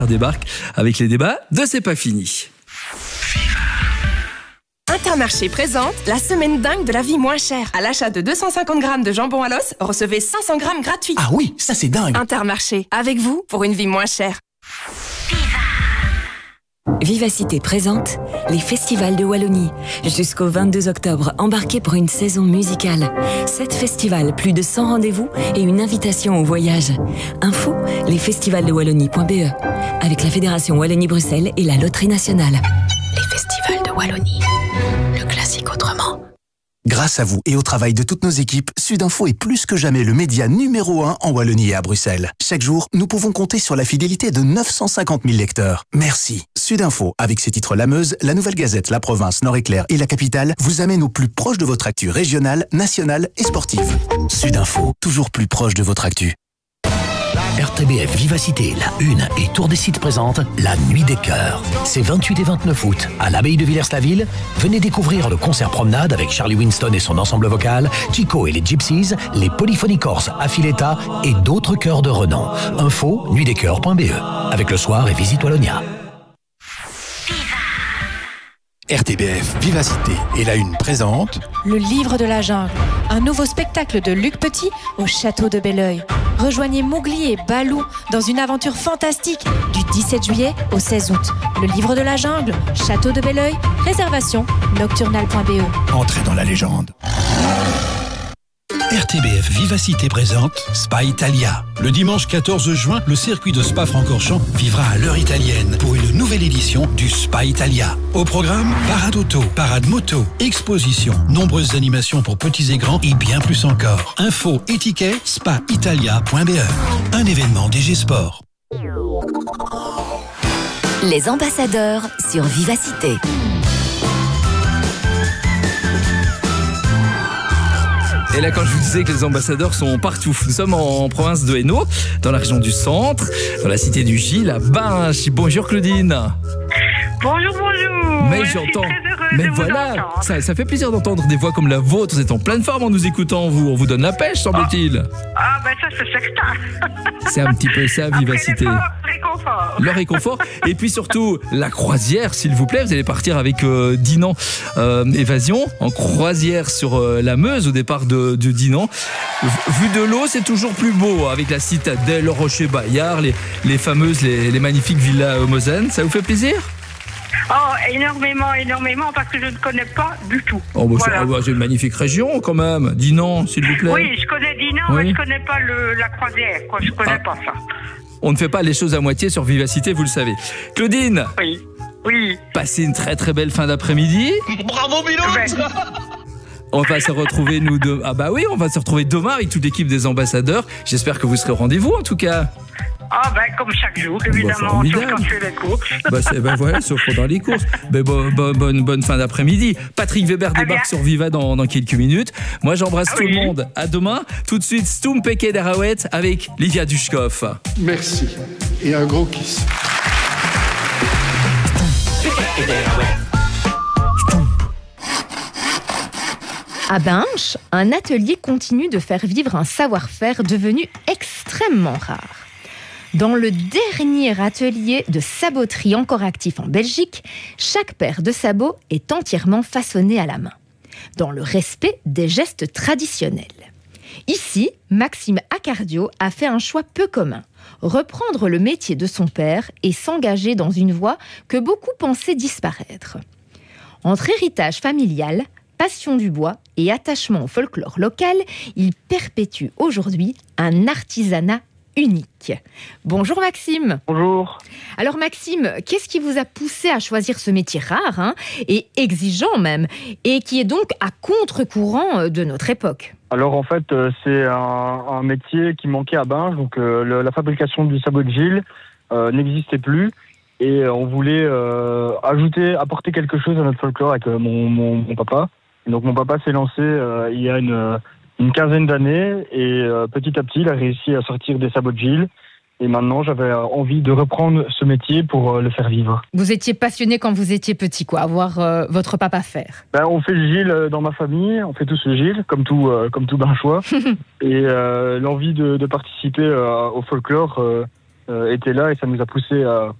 Débarque avec les débats de C'est pas fini. Intermarché présente la semaine dingue de la vie moins chère. À l'achat de 250 grammes de jambon à l'os, recevez 500 grammes gratuits. Ah oui, ça c'est dingue. Intermarché, avec vous pour une vie moins chère. Vivacité présente les festivals de Wallonie. Jusqu'au 22 octobre, embarquez pour une saison musicale. 7 festivals, plus de 100 rendez-vous et une invitation au voyage. Info, lesfestivalsdewallonie.be avec la Fédération Wallonie-Bruxelles et la Loterie Nationale. Les festivals de Wallonie, le classique autrement. Grâce à vous et au travail de toutes nos équipes, Sudinfo est plus que jamais le média numéro 1 en Wallonie et à Bruxelles. Chaque jour, nous pouvons compter sur la fidélité de 950 000 lecteurs. Merci. Sudinfo, avec ses titres La Meuse, La Nouvelle Gazette, La Province, Nord-Éclair et La Capitale, vous amène au plus proche de votre actu régionale, nationale et sportive. Sudinfo, toujours plus proche de votre actu. RTBF Vivacité, la Une et Tour des Sites présente la Nuit des Chœurs. C'est 28 et 29 août à l'abbaye de Villers-la-Ville. Venez découvrir le concert promenade avec Charlie Winston et son ensemble vocal, Chico et les Gypsies, les Polyphony Corse Affiletta et d'autres chœurs de renom. Info nuitdeschœurs.be avec le soir et Visite Wallonia. RTBF Vivacité et la Une présente Le Livre de la Jungle, un nouveau spectacle de Luc Petit au château de Belleuil. Rejoignez Mowgli et Balou dans une aventure fantastique du 17 juillet au 16 août. Le Livre de la Jungle, château de Belleuil, réservation nocturnal.be. Entrez dans la légende. RTBF Vivacité présente Spa Italia. Le dimanche 14 juin, le circuit de Spa-Francorchamps vivra à l'heure italienne pour une nouvelle édition du Spa Italia. Au programme, parade auto, parade moto, exposition, nombreuses animations pour petits et grands et bien plus encore. Info et tickets, spaitalia.be. Un événement DG Sport. Les ambassadeurs sur Vivacité. Et là, quand je vous disais que les ambassadeurs sont partout, nous sommes en province de Hainaut, dans la région du centre, dans la cité du Gilles, à Binche. Bonjour Claudine. Bonjour, bonjour. Mais je j'entends. suis très heureuse Mais de vous voilà, entendre. ça fait plaisir d'entendre des voix comme la vôtre. Vous êtes en pleine forme en nous écoutant, vous. On vous donne la pêche, semble-t-il. Ah, ben ça, c'est certain. C'est un petit peu ça, Vivacité. Après réconfort. Le réconfort. Et puis surtout, la croisière, s'il vous plaît. Vous allez partir avec Dinan Évasion en croisière sur la Meuse au départ de Dinan. Vu de l'eau, c'est toujours plus beau avec la citadelle, le rocher Bayard, les fameuses, les magnifiques villas Mosen. Ça vous fait plaisir? Oh, énormément, parce que je ne connais pas du tout. Oh, bah, Voilà. c'est une magnifique région quand même. Dinan, s'il vous plaît. Oui, je connais Dinan, Oui. mais je connais pas la croisière, quoi. Je connais pas ça. On ne fait pas les choses à moitié sur Vivacité, vous le savez. Claudine, Oui. passez une très très belle fin d'après-midi. Bravo Miloud. On va se retrouver nous deux. Ah bah oui, on va se retrouver demain avec toute l'équipe des ambassadeurs. J'espère que vous serez au rendez-vous en tout cas. Ah, ben, comme chaque jour, évidemment, sauf formidable. quand je fais les courses. Voilà, sauf dans les courses. Mais bonne fin d'après-midi. Patrick Weber débarque sur Viva dans quelques minutes. Moi, j'embrasse tout le monde. À demain. Tout de suite, Stoum Peke Derawet avec Livia Dushkov. Merci. Et un gros kiss. À Binche, un atelier continue de faire vivre un savoir-faire devenu extrêmement rare. Dans le dernier atelier de saboterie encore actif en Belgique, chaque paire de sabots est entièrement façonnée à la main, dans le respect des gestes traditionnels. Ici, Maxime Accardio a fait un choix peu commun, reprendre le métier de son père et s'engager dans une voie que beaucoup pensaient disparaître. Entre héritage familial, passion du bois et attachement au folklore local, il perpétue aujourd'hui un artisanat unique. Bonjour Maxime. Bonjour. Alors Maxime, qu'est-ce qui vous a poussé à choisir ce métier rare et exigeant même, et qui est donc à contre-courant de notre époque? Alors en fait, c'est un métier qui manquait à Binche, donc la fabrication du sabot de Gilles n'existait plus. Et on voulait apporter quelque chose à notre folklore avec mon papa. Et donc mon papa s'est lancé il y a une quinzaine d'années et petit à petit il a réussi à sortir des sabots de Gilles. Et maintenant j'avais envie de reprendre ce métier pour le faire vivre. Vous étiez passionné quand vous étiez petit, quoi, à voir votre papa faire. On fait le Gilles dans ma famille, on fait tous le Gilles, comme tout Binchois. Et l'envie de participer au folklore était là et ça nous a poussé